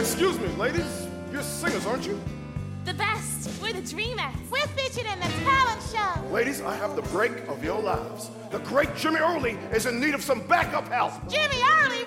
Excuse me, ladies. You're singers, aren't you? The best. We're the Dreamettes. We're featured in the talent show. Ladies, I have the break of your lives. The great Jimmy Early is in need of some backup help. Jimmy Early